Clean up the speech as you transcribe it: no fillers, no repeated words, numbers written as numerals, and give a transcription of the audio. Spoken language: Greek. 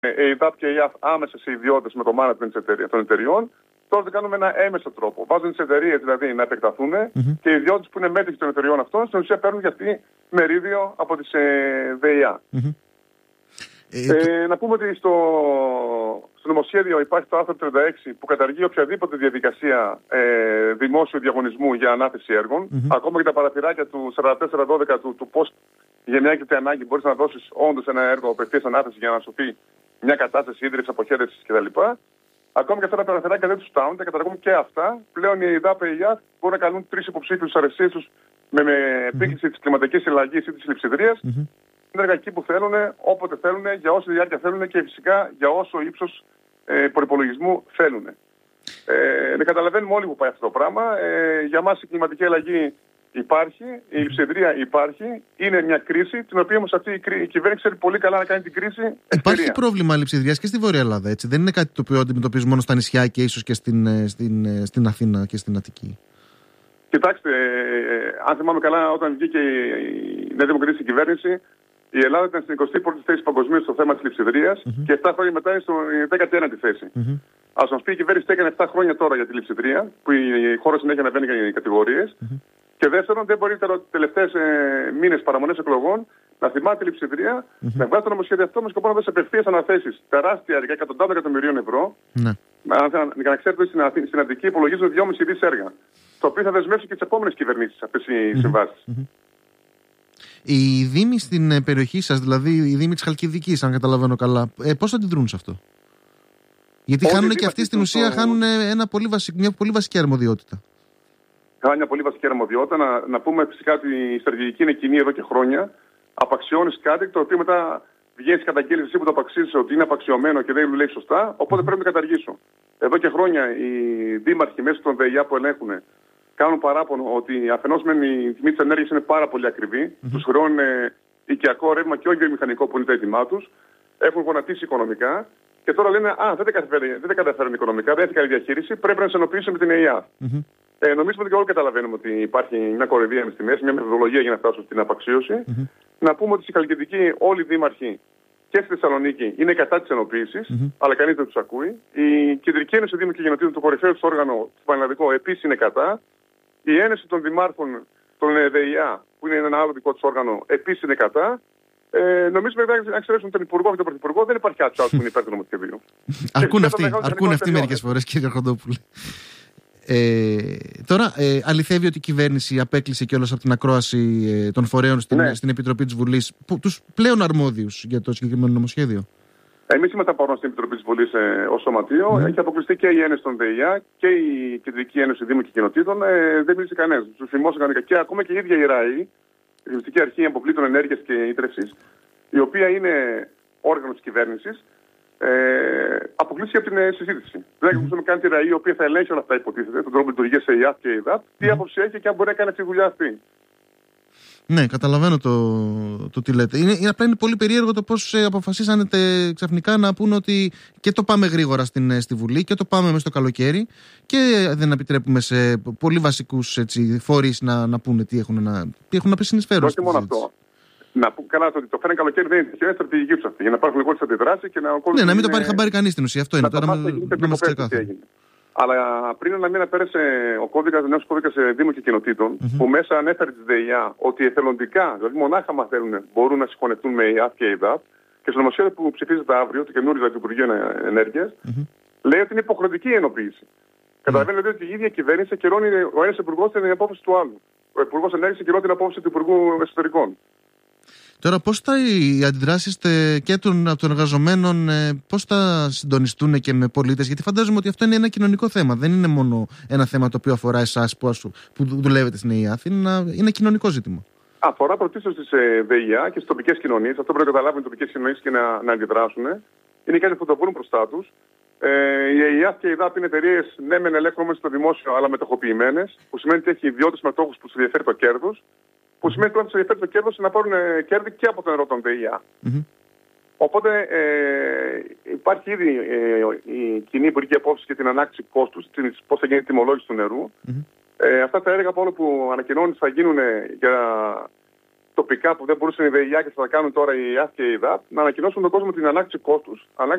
ΕΙΔΑΠ και ΕΙΑΦ άμεσα σε ιδιώτες με το management των εταιριών. Τώρα δεν κάνουμε ένα έμεσο τρόπο. Βάζουν τις εταιρείες δηλαδή να επεκταθούν και οι ιδιώτες που είναι μέτοχοι των εταιριών αυτών στην ουσία παίρνουν για αυτή μερίδιο από τις ΔΕΙΑ. Να πούμε ότι στο νομοσχέδιο υπάρχει το άρθρο 36 που καταργεί οποιαδήποτε διαδικασία δημόσιου διαγωνισμού για ανάθεση έργων. Ακόμα και τα παραθυράκια του 4412 του πώς για μια έκτακτη ανάγκη μπορείς να δώσεις όντως ένα έργο απευθείας ανάθεση για να σου πει μια κατάσταση ίδρυψης, αποχέτευσης κτλ. Ακόμα και αυτά τα παραθυράκια δεν τους φτάνουν, τα καταργούν και αυτά. Πλέον οι ΕΙΔΑΠ και οι ΕΙΑΦ μπορούν να καλούν 3 υποψήφιους αρεσίες τους με επίκληση της κλιματικής αλλαγής ή της λειψιδρίας. Είναι έργα εκεί που θέλουν, όποτε θέλουν, για όση διάρκεια θέλουν και φυσικά για όσο ύψος προϋπολογισμού θέλουν. Καταλαβαίνουμε όλοι που πάει αυτό το πράγμα. Για μας η κλιματική αλλαγή υπάρχει, η λειψιδρία υπάρχει, είναι μια κρίση, την οποία όμως αυτή η κυβέρνηση ξέρει πολύ καλά να κάνει την κρίση ευκαιρία. Υπάρχει πρόβλημα λειψιδρίας και στη Βόρεια Ελλάδα, έτσι. Δεν είναι κάτι το οποίο αντιμετωπίζουμε μόνο στα νησιά και ίσως και στην Αθήνα και στην Αττική. Κοιτάξτε, αν θυμάμαι καλά, όταν βγήκε η Νέα Δημοκρατία στην κυβέρνηση, η Ελλάδα ήταν στην 21η θέση παγκοσμίως στο θέμα της λειψιδρίας και 7 χρόνια μετά είναι στην 19η θέση. Ας μας πει η κυβέρνηση τι έκανε 7 χρόνια τώρα για τη λειψιδρία, που η χώρα συνέχεια ανεβαίνει για κατηγορίες. Και δεύτερον, δεν μπορεί τις τελευταίες μήνες παραμονές εκλογών να θυμάται τη λειψιδρία, να βγάζει το νομοσχέδιο αυτό με σκοπό να δώσει απευθείας αναθέσεις τεράστια έργα, εκατοντάδων εκατομμυρίων ευρώ. Για να ξέρετε, στην Αττική υπολογίζονται 2,5 δις έργα. Το οποίο θα δεσμεύσει και τις επόμενες κυβερνήσεις αυτές οι συμβάσεις. Οι δήμοι στην περιοχή σας, δηλαδή οι δήμοι της Χαλκιδικής, αν καταλαβαίνω καλά, πώς αντιδρούν σε αυτό? Γιατί χάνουν και αυτοί στην ουσία χάνουν μια πολύ βασική αρμοδιότητα. Χάνουν μια πολύ βασική αρμοδιότητα. Να πούμε φυσικά ότι η στρατηγική είναι κοινή εδώ και χρόνια. Απαξιώνεις κάτι το οποίο μετά βγαίνει καταγγέλνεις εσύ που το απαξίζεις ότι είναι απαξιωμένο και δεν δουλεύει σωστά. Οπότε πρέπει να το καταργήσω. Εδώ και χρόνια οι δήμαρχοι μέσω των ΔΕΙΑ που ελέγχουν κάνουν παράπονο ότι αφενός μεν η τιμή της ενέργειας είναι πάρα πολύ ακριβή, τους χρεώνουν οικιακό ρεύμα και όχι βιομηχανικό που είναι τα έτοιμά τους, έχουν γονατίσει οικονομικά και τώρα λένε δεν τα καταφέρουν οικονομικά, δεν έχει καλή διαχείριση, πρέπει να σε ενοποιήσουμε με την ΕΙΑ. Νομίζουμε ότι όλοι καταλαβαίνουμε ότι υπάρχει μια κοροϊδία με στη μέση, μια μεθοδολογία για να φτάσουν στην απαξίωση. Να πούμε ότι στη Χαλκιδική όλοι οι δήμαρχοι και στη Θεσσαλονίκη είναι κατά της ενοποίησης, αλλά κανείς δεν τους ακούει. Η Κεντρική Ένωση Δήμων και Κοινοτήτων, το κορυφαίο του όργανο του Πανελλαδικού, επίσης είναι κατά. Η Ένωση των Δημάρχων των ΔΕΙΑ, που είναι ένα άλλο δικό του όργανο, επίσης είναι κατά. Νομίζουμε ότι αν εξαιρέσουν τον Υπουργό και τον Πρωθυπουργό, δεν υπάρχει κάποιο άλλο που είναι υπέρ του νομοσχεδίου. Αρκούν αυτοί μερικές φορές, κύριε Αρχοντόπουλε. Τώρα, αληθεύει ότι η κυβέρνηση απέκλεισε κιόλας από την ακρόαση των φορέων στην Επιτροπή της Βουλής τους πλέον αρμόδιους για το συγκεκριμένο νομοσχέδιο? Εμείς ήμασταν παρόν στην Επιτροπή της Βουλής ως σωματείο. Έχει αποκλειστεί και η Ένωση των ΔΕΙΑ και η Κεντρική Ένωση Δήμων και Κοινοτήτων. Δεν μίλησε κανένας. Τους φημώσαν κανονικά. Και ακόμα και η ίδια η ΡΑΗ, η Ρυθμιστική Αρχή Αποπλήτων Ενέργειας και Ήτρευσης, η οποία είναι όργανο της κυβέρνησης, αποκλείστηκε από την συζήτηση. Δεν ακούσαμε καν τη ΡΑΗ, η οποία θα ελέγχει όλα αυτά, υποτίθεται, τον τρόπο λειτουργίας σε ΕΙΑΦ και ΕΙΔΑΠ, τι άποψη έχει και αν μπορεί να κάνει αυτή τη δουλειά αυτή. Ναι, καταλαβαίνω το τι λέτε. Είναι πολύ περίεργο το πώς αποφασίσανε ξαφνικά να πούνε ότι και το πάμε γρήγορα στη Βουλή και το πάμε μέσα στο καλοκαίρι και δεν επιτρέπουμε σε πολύ βασικούς φορείς να πούνε τι έχουν να συνεισφέρουν. Όχι μόνο αυτό. Να πούμε καλά ότι το φέρνει καλοκαίρι δεν είναι στρατηγική του αυτή. Για να υπάρχουν λιγότερες αντιδράσεις και να. Ναι, να μην το πάρει χαμπάρι κανείς στην ουσία. Αυτό είναι. Τώρα να μας ξεκάθαρο. Αλλά πριν ένα μήνα πέρασε ο νέος κώδικας Δήμων και Κοινοτήτων, που μέσα ανέφερε τη ΔΕΙΑ ότι εθελοντικά, δηλαδή μονάχα μα θέλουν, μπορούν να συγχωνευτούν με ΕΙΑΦ και ΕΙΔΑΠ, και στο νομοσχέδιο που ψηφίζεται αύριο, το καινούριο του Υπουργείου Ενέργειας, λέει ότι είναι υποχρεωτική η ενοποίηση. Καταλαβαίνετε ότι η ίδια κυβέρνηση ακυρώνει ο ένας υπουργός την απόφαση του άλλου. Ο Υπουργός Ενέργειας ακυρώνει την απόφαση του Υπουργού Εσωτερικών. Τώρα, πώς οι αντιδράσεις και των εργαζομένων, πώς θα συντονιστούν και με πολίτες? Γιατί φαντάζομαι ότι αυτό είναι ένα κοινωνικό θέμα. Δεν είναι μόνο ένα θέμα το οποίο αφορά εσάς που δουλεύετε στην ΕΙΑΘ. Είναι ένα κοινωνικό ζήτημα. Αφορά πρωτίστως τις ΔΕΙΑ και τις τοπικές κοινωνίες. Αυτό πρέπει να καταλάβουν οι τοπικές κοινωνίες και να αντιδράσουν. Είναι κάτι που το βρουν μπροστά τους. Η ΕΙΑΘ και η ΕΙΔΑΠ είναι εταιρείες, ναι, μεν ελέγχουν μέσα στο δημόσιο, αλλά μετοχοποιημένες, που σημαίνει ότι έχει ιδιώτες μετόχους που τους ενδιαφέρει το κέρδος. Που σημαίνει ότι τους ενδιαφέρει το κέρδος να πάρουν κέρδη και από το νερό των ΔΕΙΑ. Οπότε υπάρχει ήδη η κοινή υπουργική απόφαση για την ανάκτηση κόστους, πώς θα γίνει η τιμολόγηση του νερού. Αυτά τα έργα από όλο που ανακοινώνει θα γίνουν για τοπικά που δεν μπορούσαν οι ΔΕΙΑ και θα τα κάνουν τώρα η ΑΦ και η ΕΔΑΠ, να ανακοινώσουν τον κόσμο την ανάκτηση κόστους,